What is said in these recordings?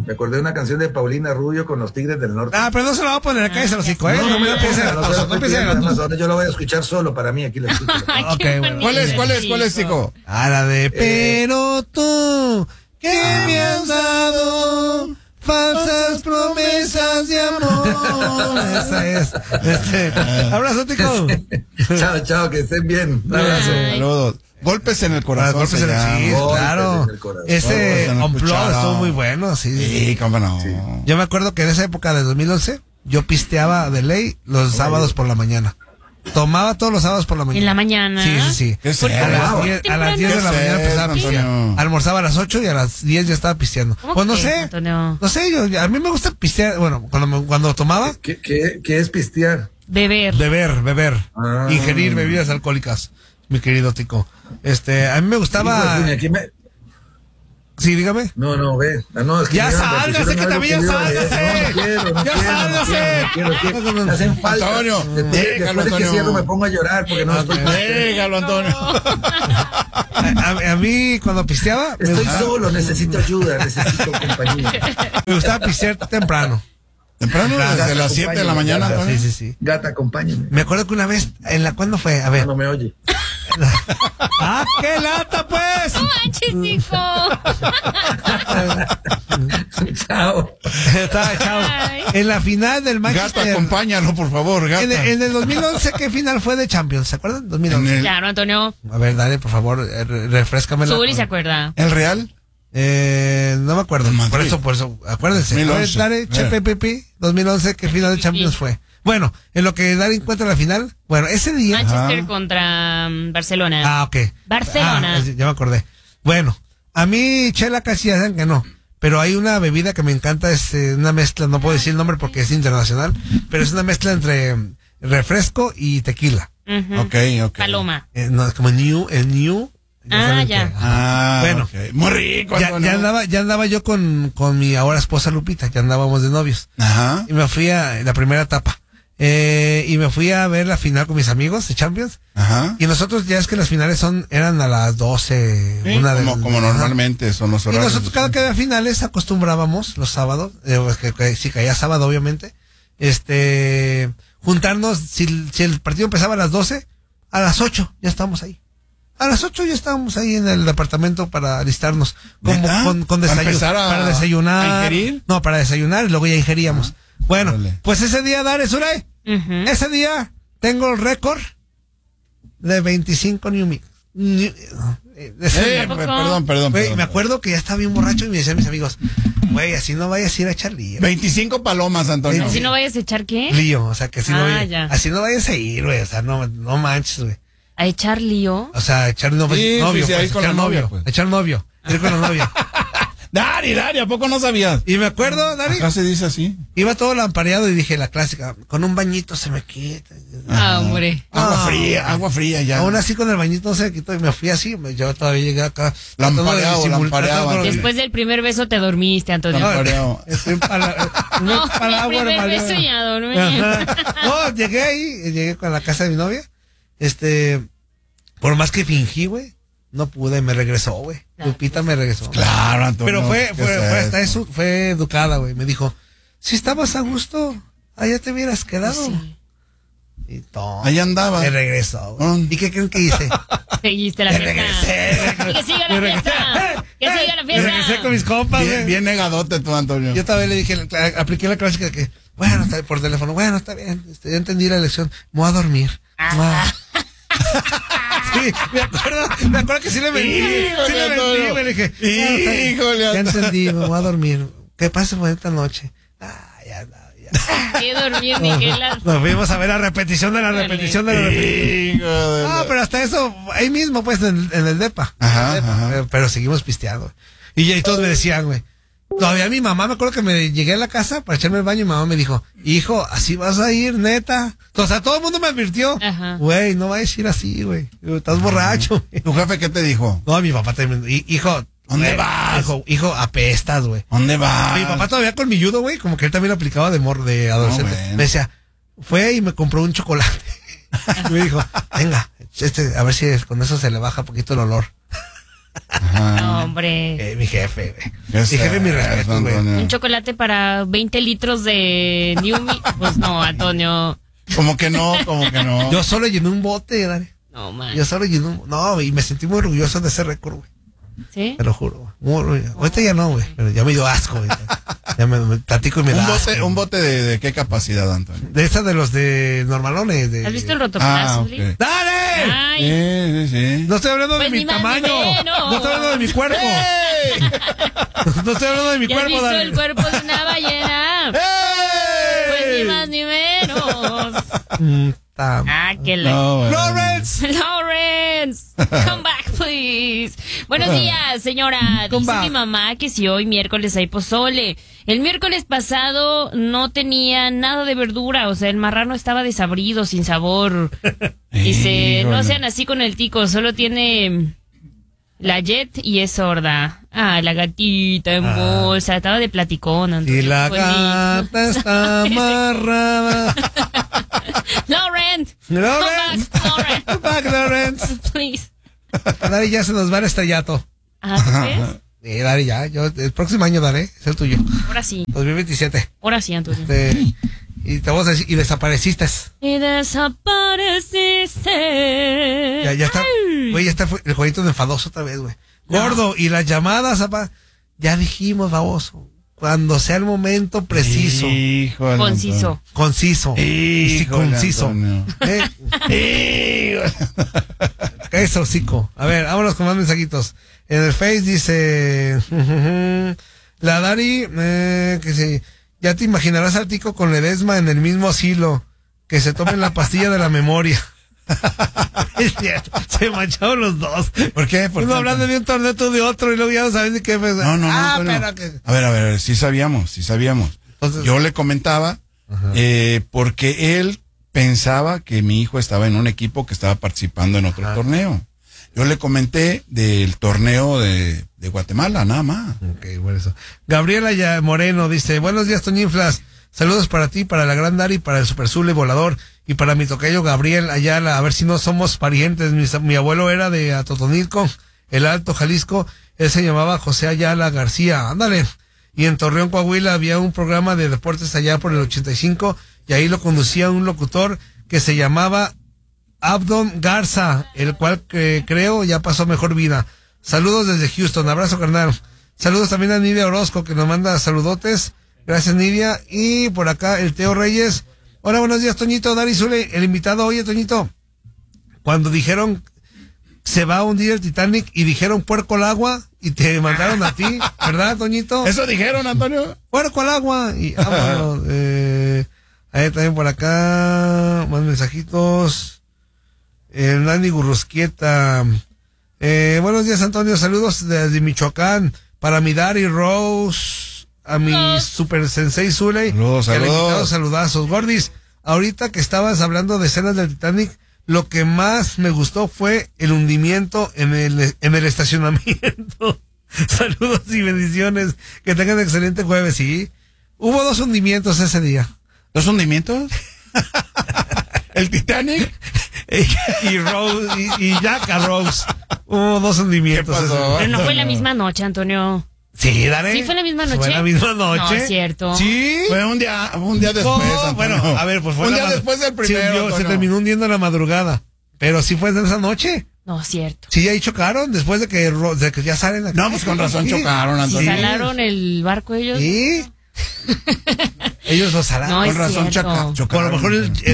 Me acordé de una canción de Paulina Rubio con los Tigres del Norte. Ah, pero no se lo va a poner acá y se lo hocico, ¿eh? No me la empiece ponga, no, yo lo voy a escuchar solo, para mí aquí la escucho. Okay, bueno. ¿Cuál es, chico? Ah, la de pero tú, ¿qué me has dado? Falsas promesas de amor. Esa es. Abrazo, tico. Chao, que estén bien. Un abrazo. Saludos. Golpes en el corazón. Golpes en el sí, claro. Ese Unplugged estuvo muy bueno, sí. Sí, cómo no. Sí. Yo me acuerdo que en esa época de 2011, yo pisteaba de ley los sábados por la mañana. Tomaba todos los sábados por la mañana. ¿En la mañana? Sí. ¿Qué A las 10 de la mañana empezaba a pistear. Almorzaba a las 8 y a las 10 ya estaba pisteando. Pues no sé. Antonio? No sé, a mí me gusta pistear. Bueno, cuando tomaba. ¿Qué es pistear? Beber. Beber. Ingerir bebidas alcohólicas, mi querido tico. A mí me gustaba. Sí, dígame. No, ve. No, es que ya sálgase, que también ya sálgase. Ya sálgase. Me hacen falta. Antonio, después de que cierro me pongo a llorar porque no estoy. Déjalo, Antonio. A mí, cuando pisteaba. Estoy solo, necesito ayuda, necesito compañía. Me gustaba pistear temprano. Temprano, desde las 7 de la mañana, Antonio. Sí. Gata, acompáñame. Me acuerdo que una vez, ¿cuándo fue? A ver. No me oye. ¡Ah, qué lata, pues! ¡No manches, hijo! Chao. Chao. En la final del Manchester. Gata, acompáñalo, por favor, Gata. En el 2011, ¿qué final fue de Champions? ¿Se acuerdan? 2011. Claro, Antonio. A ver, dale, por favor, refréscame. Zuli se acuerda. ¿El Real? No me acuerdo. Por eso, acuérdense. 2011. Dale, Chepepepe, 2011, ¿qué final de Champions fue? Bueno, en lo que Dari encuentra la final, bueno, ese día. Manchester contra Barcelona. Ah, ok. Barcelona. Ya me acordé. Bueno, a mí, chela casi ya saben que no. Pero hay una bebida que me encanta, es una mezcla, no puedo decir el nombre porque es internacional, pero es una mezcla entre refresco y tequila. Okay. Paloma. No, es como el New. Ya. Bueno, okay. Muy rico. Ya andaba yo con mi ahora esposa Lupita, ya andábamos de novios. Ajá. Y me fui a la primera etapa. Y me fui a ver la final con mis amigos de Champions. Ajá. Y nosotros ya es que las finales eran a las 12, sí, como normalmente son los horarios. Y nosotros cada que había finales acostumbrábamos los sábados, si caía sábado obviamente, juntarnos, si el partido empezaba a las 12, a las 8 ya estábamos ahí. A las 8 ya estábamos ahí en el departamento para alistarnos con desayuno. ¿Para desayunar? ¿A ingerir? No, para desayunar y luego ya ingeríamos. Bueno, Órale. pues ese día, Dare Suray, ese día tengo el récord de 25 New Mix. Perdón. Güey, me acuerdo que ya estaba bien borracho y me decían mis amigos, güey, así no vayas a ir a echar lío. 25 palomas, Antonio. ¿Así no vayas a echar qué? Lío, o sea, que así ya. no vayas a ir, güey, o sea, no manches, güey. ¿A echar lío? O sea, echar novio, Sí, ahí pues, con la novia, pues. Echar novio, ir con la novia. Dari, ¿a poco no sabías? Y me acuerdo, Dari, Acá se dice así. iba todo lampareado y dije la clásica, con un bañito se me quita. Hombre. Agua fría ya. Aún así con el bañito no se me quitó y me fui así, yo todavía llegué acá. Lampareado. Después del primer beso te dormiste, Antonio. No, el primer beso ya dormí. No, llegué con la casa de mi novia. Por más que fingí, güey, no pude, me regresó, güey. Lupita me regresó. Claro, Antonio. Pero fue hasta eso, fue educada, güey. Me dijo, si estabas a gusto, allá te hubieras quedado. Sí. Y todo. Ahí andaba. Me regresó. ¿Y qué creen que hice? Seguiste la fiesta. Regresé. Y que siga la fiesta. Que siga la fiesta. Regresé con mis compas, güey. Bien negadote tú, Antonio. Yo también le dije, apliqué la clásica que, bueno, está por teléfono, bueno, está bien, ya entendí la lección, me voy a dormir. Sí, me acuerdo que sí le mentí. Me dije, híjole, ya entendí, me voy a dormir. ¿Qué pasa por esta noche? Ya. ¿Qué dormir ni qué la... Nos fuimos a ver la repetición de la repetición. Pero hasta eso, ahí mismo, pues, en el depa. Ajá. Pero seguimos pisteando. Y todos me decían, güey. Todavía mi mamá, me acuerdo que me llegué a la casa para echarme el baño y mi mamá me dijo, hijo, así vas a ir, neta. O sea, todo el mundo me advirtió, güey, no vayas a ir así, güey. Estás borracho. ¿Tu jefe qué te dijo? No, mi papá también, hijo. ¿Dónde vas? Hijo, apestas, güey. ¿Dónde vas? Mi papá todavía con mi judo, güey, como que él también lo aplicaba de adolescente. Bueno. Me decía, fue y me compró un chocolate. Y me dijo, venga, a ver si con eso se le baja un poquito el olor. No, hombre. Mi jefe, güey. ¿Qué Mi jefe, mi respeto, güey. Un chocolate para 20 litros de New Me. Pues no, Antonio. Como que no. Yo solo llené un bote, Dani. No, man. Yo solo llené un... No, y me sentí muy orgulloso de ese récord, güey. ¿Sí? Te lo juro, güey. Muy orgulloso. Ahorita ya no, güey. Pero ya me dio asco, güey. Ya me platico y me da asco. Un bote de qué capacidad, Antonio. De esas de los de normalones. ¿Has visto el rotoplazo? Ok. ¡Dale! Ay, Sí. No estoy hablando Pues de mi ni más ni tamaño. menos. No estoy hablando de mi cuerpo. No estoy hablando de mi ¿ya has cuerpo, visto Dani. el cuerpo de una ballena? Pues ni más ni menos. Ah, qué No, bueno. Lawrence. Lawrence, come back, please. Buenos días, señora. Come Dice back. mi mamá que si hoy miércoles hay pozole. El miércoles pasado no tenía nada de verdura, o sea, el marrano estaba desabrido, sin sabor. Dice, no Híjole. sean así con el tico, solo tiene la Jet y es sorda. Ah, la gatita en bolsa, estaba de platicón. Y Antonio, la qué bonito. gata está amarrada. Lawrence, Lawrence. Lawrence, Come back, Lawrence. please. Dari, ya se nos va el estrellato. Ah, ¿tú crees? Dari, ya. El próximo año daré. Es el tuyo. Ahora sí, 2027. ahora sí, Antonio. Y te vamos a decir, y desapareciste. Y desapareciste. Ya está. Ay. Güey, ya está el jueguito de enfadoso otra vez, güey. Gordo, y las llamadas, apa. Ya dijimos, baboso. Cuando sea el momento preciso. Híjole, Conciso. Conciso. Y Híjole, conciso. Antonio. Eso, hocico. A ver, vámonos con más mensajitos. En el Face dice... la Dari, que sí. Ya te imaginarás al tico con Ledesma en el mismo asilo. Que se tomen la pastilla de la memoria. Es cierto, se mancharon los dos. ¿Por qué? ¿Por Uno qué? hablando de un torneo, tú de otro, y luego ya no sabes ni qué pensar. No, Antonio. pero que... A ver, sí sabíamos. Entonces- Yo le comentaba, porque él pensaba que mi hijo estaba en un equipo que estaba participando en otro torneo. Yo le comenté del torneo de Guatemala, nada más. Ok, bueno eso. Gabriela ya Moreno dice, buenos días, Toñinflas. Saludos para ti, para la Gran Dari, para el Super Zule Volador y para mi tocayo Gabriel Ayala. A ver si no somos parientes. Mi abuelo era de Atotonilco, el Alto Jalisco. Él se llamaba José Ayala García. Ándale. Y en Torreón, Coahuila, había un programa de deportes allá por el 85 y ahí lo conducía un locutor que se llamaba Abdon Garza, el cual creo ya pasó mejor vida. Saludos desde Houston. Abrazo, carnal. Saludos también a Nidia Orozco, que nos manda saludotes. Gracias, Nidia. Y por acá, el Teo Reyes. Hola, buenos días, Toñito, Dari Zule, el invitado. Oye, Toñito, cuando dijeron se va a hundir el Titanic y dijeron puerco al agua y te mandaron a ti, ¿verdad, Toñito? ¿Eso dijeron, Antonio? Puerco al agua. Y vámonos. Ahí también por acá, más mensajitos. Nani Gurrusquieta. Buenos días, Antonio. Saludos desde Michoacán. Para mi Dari Rose. A mi Super Sensei Zule. Saludos, y al saludos. invitado, saludazos. Gordis, ahorita que estabas hablando de escenas del Titanic, lo que más me gustó fue el hundimiento en el estacionamiento. Saludos y bendiciones. Que tengan excelente jueves, sí. Hubo 2 hundimientos ese día. ¿Los hundimientos? ¿El Titanic? Y Rose, y Jack a Rose. Hubo 2 hundimientos. ¿Qué pasó? ese día. Pero no fue la misma noche, Antonio. Sí, Dare. ¿Sí fue la misma noche? Fue la misma noche. No, es cierto. Sí. Fue un día después, No, Antonio. bueno, a ver, pues fue un la día mad- después del se primero, hundió, se Antonio. terminó hundiendo en la madrugada. Pero sí fue de esa noche. No, es cierto. Sí, ahí chocaron después de que ya salen acá. No, pues con razón Sí. chocaron, ¿Y Antonio. salaron el barco ellos? Sí. Ellos lo salaron. No, Con es razón cierto. Por chocaron. lo mejor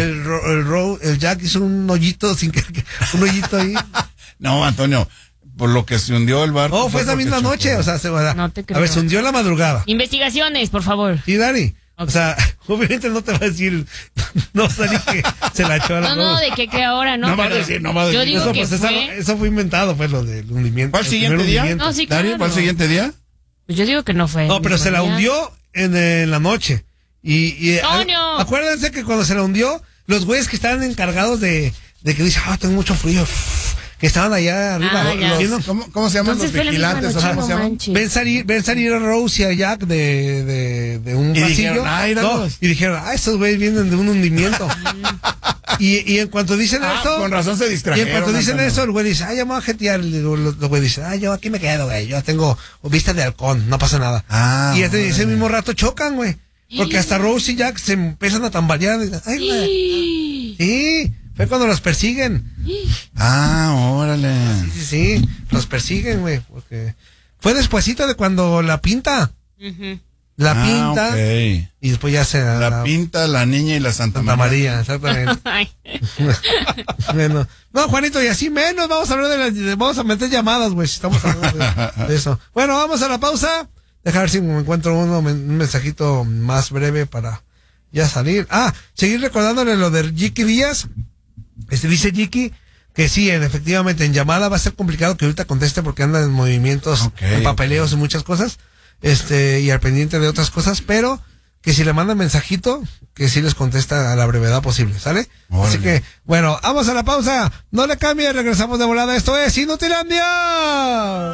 el Jack hizo un hoyito sin que un hoyito ahí. No, Antonio, por lo que se hundió el barco. No, fue esa porque misma chocó. noche. O sea, No te creo. a ver, se hundió en la madrugada. Investigaciones, por favor. Sí, Dani. Ok. O sea, obviamente no te va a decir, no va a salir que se la echó a la No, de que ahora, ¿no? No va a pero decir, no va a Yo decir. digo Eso, que pues, fue... eso fue inventado, pues, lo del hundimiento. ¿Cuál el siguiente primer día? hundimiento. No, sí, Dario, claro. ¿cuál siguiente día? Pues yo digo que no fue. No, pero el se la mismo día. hundió en la noche. ¡Toño! Acuérdense que cuando se la hundió, los güeyes que estaban encargados de que dicen, tengo mucho frío, que estaban allá arriba. Ah, ya. viendo- ¿Cómo se llaman Entonces los fue la misma vigilantes? noche, ¿Cómo no se llaman? manches. ven salir a Rose y a Jack de un Y pasillo. dijeron, "Ay, No, íralos". y dijeron, estos güeyes vienen de un hundimiento. Y en cuanto dicen eso. Con razón se Y distrajeron. en cuanto dicen Antonio. eso, el güey dice, ya me voy a jetear. Los güey dicen, yo aquí me quedo, güey. Yo tengo vista de halcón, no pasa nada. Y ese mismo rato chocan, güey. Porque hasta Rose y Jack se empiezan a tambalear. Ay, güey. Sí, fue cuando los persiguen. Órale. Sí, los persiguen, güey. Porque fue despuesito de cuando la pinta. La pinta. Okay. Y después ya se... La pinta, la niña y la Santa María. Exactamente. Bueno. No, Juanito, y así menos vamos a hablar vamos a meter llamadas, güey, si estamos hablando de eso. Bueno, vamos a la pausa. Dejar ver si me encuentro un mensajito más breve para ya salir. Seguir recordándole lo de Jiki Díaz. Dice Jiki que sí, efectivamente, en llamada va a ser complicado que ahorita conteste porque anda en movimientos, en papeleos y muchas cosas. Y al pendiente de otras cosas, pero que si le mandan mensajito, que sí les contesta a la brevedad posible, ¿sale? Órale. Así que, bueno, vamos a la pausa. No le cambie, regresamos de volada. Esto es Inutilandia.